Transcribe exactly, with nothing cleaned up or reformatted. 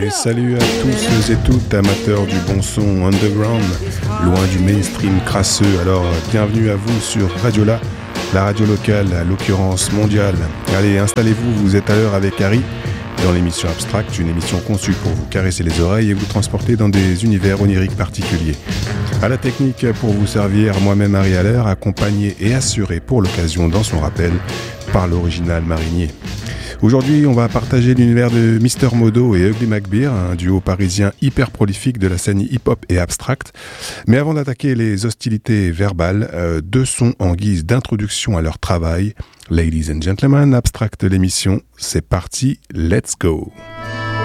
Et salut à tous et toutes amateurs du bon son underground, loin du mainstream crasseux. Alors bienvenue à vous sur Radiola, la radio locale, à l'occurrence mondiale. Allez, installez-vous, vous êtes à l'heure avec Harry dans l'émission Abstract, une émission conçue pour vous caresser les oreilles et vous transporter dans des univers oniriques particuliers. À la technique pour vous servir, moi-même Harry Haller, accompagné et assuré pour l'occasion dans son rappel par l'original Marinier. Aujourd'hui, on va partager l'univers de Mister Modo et Ugly McBeer, un duo parisien hyper prolifique de la scène hip-hop et abstract. Mais avant d'attaquer les hostilités verbales, euh, deux sons en guise d'introduction à leur travail. Ladies and gentlemen, Abstract l'émission, c'est parti, let's go!